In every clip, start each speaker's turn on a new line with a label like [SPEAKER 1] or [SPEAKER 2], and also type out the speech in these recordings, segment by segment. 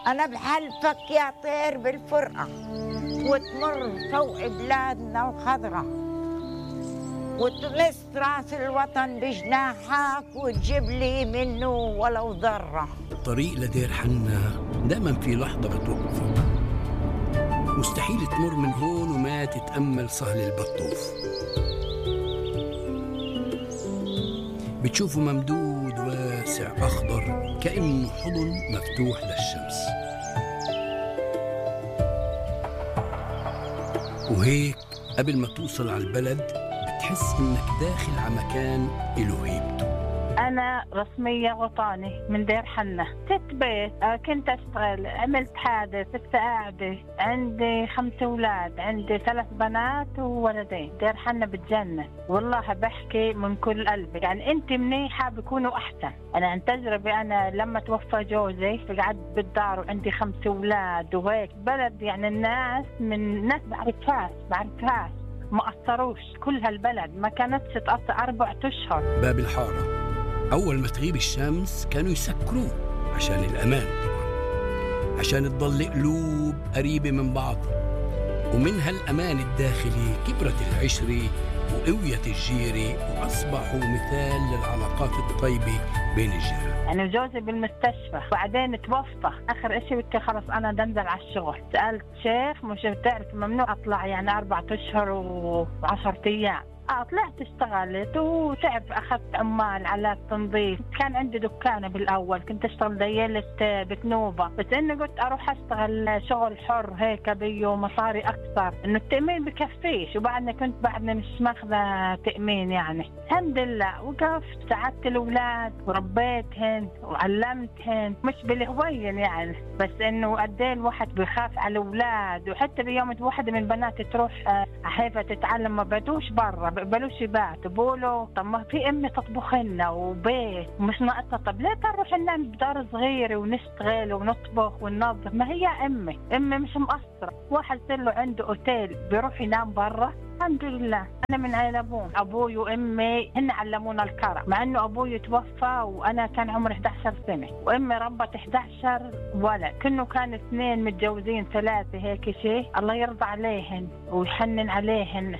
[SPEAKER 1] أنا بحلفك يا طير بالفرقة وتمر فوق بلادنا الخضرة وتمس راس الوطن بجناحك وتجيب لي منه ولو ذرة.
[SPEAKER 2] الطريق لدير حنا دائما في لحظة بتوقفك، مستحيل تمر من هون وما تتأمل صهل البطوف. بتشوفه ممدود واسع أخضر كأنه حضن مفتوح للشمس، وهيك قبل ما توصل على البلد بتحس إنك داخل على مكان إله هيبته.
[SPEAKER 3] أنا رسمية وطني من دير حنا، ست بيت، كنت أشتغل، عملت حادث، قاعدة، عندي 5 أولاد، عندي 3 بنات وولدين. دير حنا بالجنة والله، بحكي من كل قلبي، يعني أنت منيحة بيكونوا أحسن. أنا عن تجربة، أنا لما توفى جوزي قعدت بالدار وعندي 5 أولاد وهيك بلد، يعني الناس من ناس بعرفهاش ما قصروش، كل هالبلد ما كانتش تقطع 4 أشهر.
[SPEAKER 2] باب الحارة أول ما تغيب الشمس كانوا يسكروه عشان الأمان طبعا، عشان تضل قلوب قريبة من بعض، ومن هالأمان الداخلي كبرت العشرة وقويت الجيرة وأصبحوا مثال للعلاقات الطيبة بين الجيران.
[SPEAKER 3] يعني جوزي بالمستشفى بعدين توفى، آخر إشي قلت خلص أنا دنزل على الشغل. سألت شيخ مش بتعرف ممنوع أطلع يعني 4 أشهر و10 أيام. طلعت اشتغلت وتعب، أخذت عمال على التنظيف. كان عندي دكانة بالأول، كنت أشتغل ديالة بكنوبة، بس إني قلت أروح أشتغل شغل حر هيك بيو مصاري أكثر، إنه التأمين بكفيش، وبعدني كنت مش ماخذة تأمين يعني. الحمد لله وقفت، ساعدت الأولاد وربيتهن وعلمتهن، مش بالهوين يعني، بس إنه قد ايه الواحد بيخاف على الأولاد. وحتى بيوم واحدة من البنات تروح حيفا تتعلم، ما بدوش برا، بقبلوش يبعتوا، بقولوا طب ما في امي تطبخ لنا وبيت مش ناقصه، طب ليه نروح ننام بدار صغيره ونشتغل ونطبخ وننظف؟ ما هي امي مش مقصره. واحد صار له عنده اوتيل بيروح ينام برا. الحمد لله أنا من عائلة أبوي وأمي هن علمونا الكرم، مع إنه أبوي توفى وأنا كان عمري 11 سنة، وأمي ربت 11 ولد، كانوا 2 متجوزين 3 هيك شيء، الله يرضى عليهن ويحنن عليهن.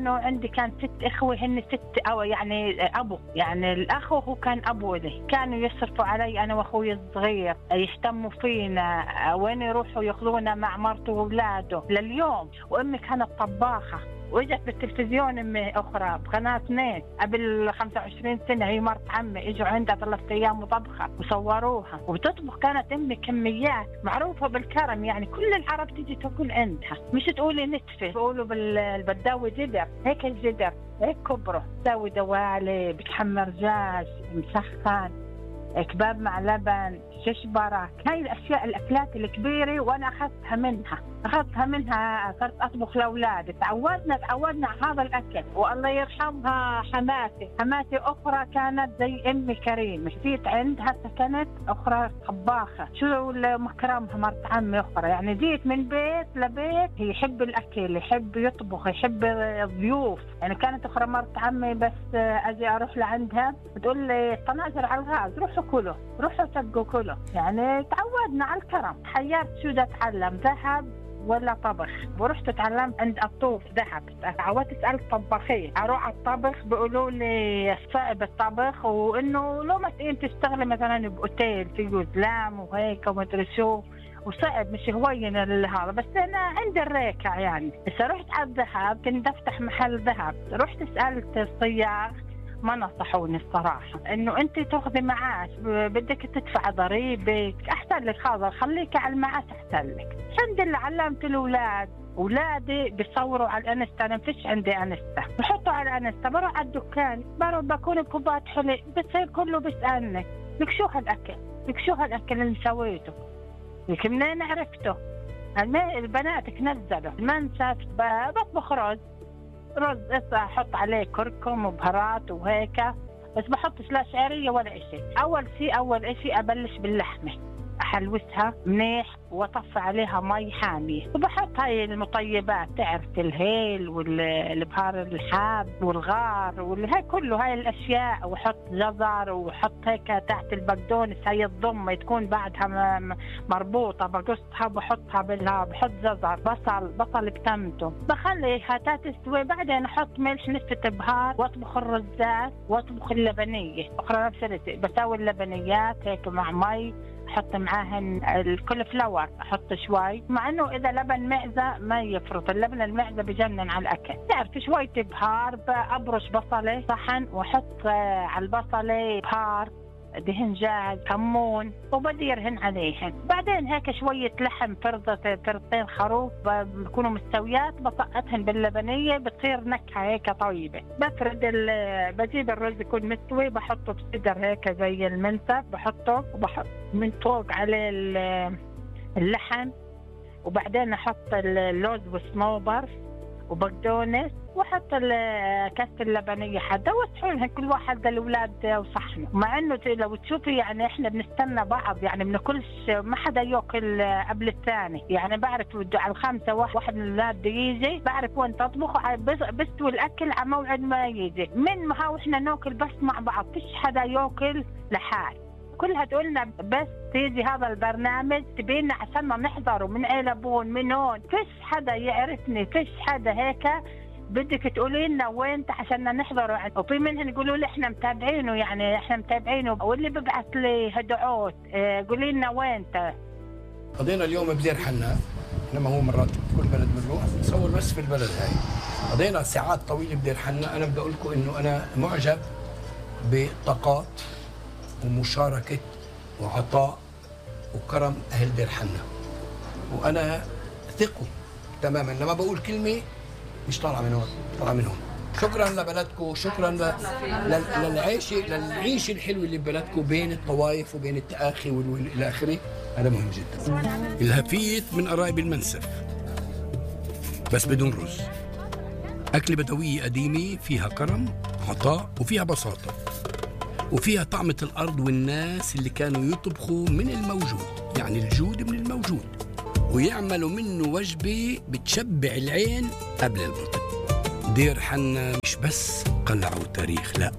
[SPEAKER 3] كان 6 إخوة، هن 6 أو يعني أبو، يعني الأخ هو كان أبو لي، كانوا يصرفوا علي أنا وأخوي الصغير، يهتموا فينا، وين يروحوا ياخذونا مع مرته وأولاده لليوم. وأمي كانت طباخة، وإجت بالتلفزيون أمي أخرى بقناة 2 قبل 25 سنة، هي مرت عمي، إجوا عندها 3 أيام وطبخة وصوروها وبتطبخ. كانت أمي كميات معروفة بالكرم، يعني كل العرب تيجي تاكل عندها، مش تقولي نتفة، بيقولوا بالبداوي جدر، هيك الجدر هيك كبره، تسوي دوالي، بتحمر دجاج مسخن، كباب مع لبن، ششبرة، هاي الأشياء الأكلات الكبيرة، وأنا أخذتها منها صرت أطبخ لأولادي. تعودنا على هذا الأكل. والله يرحمها حماتي أخرى كانت زي أمي كريمة، جيت عندها سكنت أخرى طباخة، شو مكرمها مرت عمي أخرى، يعني جيت من بيت لبيت. هي يحب الأكل، يحب يطبخ، يحب الضيوف. يعني كانت أخرى مرت عمي بس أجي أروح لعندها بتقول لي طناجر على الغاز، روحوا كله، روحوا تبقوا كله. يعني تعودنا على الكرم. حيرت شو بدي أتعلم، ذهب ولا طبخ؟ ورحت تعلمت عند الطوف ذهب. تعودت أسأل طباخين، أروح على الطبخ بيقولوا لي صعب الطبخ، وإنه لو ما تشتغلي مثلا بأوتيل في جزلام وهيك ومدري شو، وصعب مش هوين هذا. بس أنا عندي الريكة يعني. بس رحت على الذهب، كنت أفتح محل ذهب، رحت سألت الصياغ ما نصحوني الصراحة، إنه أنت تأخذي معاش بدك تدفع ضريبة، أحسن لك هذا، خليك على المعاش أحسن لك. الحمد لله علمت الأولاد، أولادي بيصوروا على الأنستا، أنا مفيش عندي أنستا، بحطوا على الأنستا، بروح على الدكان، بكون بكوبات حلي، بتصير كله بيسألني لك شو هالأكل اللي سويته، لك منين عرفته؟ البناتك نزلوا المنسف، بطبخ رز احط عليه كركم وبهارات وهيك، بس بحطش لا شعريه ولا شيء. اول شيء ابلش باللحمه، بحلوسها منيح وأطفي عليها مي حامية، وبحط هاي المطيبات، تعرف الهيل والبهار الحاب والغار هاي كله هاي الأشياء، وحط جزر وحط هيك تحت البقدونس هاي الضمة تكون بعدها مربوطة، بقصها بحطها بحط جزر بصل بتمته، بخليها تستوي. بعدين أحط ملح نسبة بهار وأطبخ الرزات وأطبخ اللبنية أخرى نفس الشيء. بسوي اللبنيات هيك مع مي، أحط معاهن الكل فلاور، أحط شوي، مع إنه إذا لبن معزة ما يفرط، اللبن المعزة بجنن على الأكل. تعرف شوية بهار، أبرش بصلة صحن وأحط على البصلة بهار دهنجان كمون وبديرهن عليهن. بعدين هيك شوية لحم فرطين خروف بكونوا مستويات، بطقتهن باللبنية بتصير نكهة هيك طيبة. بجيب الرز يكون مستوي، بحطه بصدر هيك زي المنسف، بحطه وبحط من فوق عليه اللحم، وبعدين أحط اللوز والصنوبر وبقدونس، وحط كاسة اللبنية حدا واسحونها كل واحد للأولاد وصحنه. مع إنه لو تشوفي يعني إحنا بنستنى بعض، يعني بناكلش ما حدا يأكل قبل الثاني، يعني بعرف على 5 واحد من الأولاد بده يجي، بعرف وين تطبخ بستوي الأكل على موعد ما يجي، من ما هو إحنا نأكل بس مع بعض، فيش حدا يأكل لحال. كلها تقولنا بس تيجي هذا البرنامج تبينا عشان نحضره من علبون من هون، فيش حدا يعرفني، فيش حدا هيك بدك تقولي لنا وين عشان نحضره. وفي منهم يقولوا لي احنا متابعينه، يعني احنا متابعينه، واللي ببعث لي هدعوت قولي لنا وين.
[SPEAKER 2] قضينا اليوم بدير حنا، لما هو مرات كل بلد بنروح نصور بس في البلد هاي. قضينا ساعات طويله بدير حنا. انا بدي اقول لكم انه انا معجب بطاقات ومشاركة وعطاء وكرم أهل دير حنا، وأنا ثقوا تماما لما بقول كلمة مش طالعة من هون، طالعة من هون. شكرا لبلدكم، شكرا للعيش الحلو اللي ببلدكم بين الطوائف وبين التآخي والى آخره. هذا مهم جدا. الهفيت من قرايب المنسف بس بدون رز، أكلة بدوية قديمة فيها كرم عطاء وفيها بساطة وفيها طعمة الأرض والناس اللي كانوا يطبخوا من الموجود، يعني الجود من الموجود، ويعملوا منه وجبة بتشبع العين قبل البطن. دير حنا مش بس قلعوا تاريخ، لا،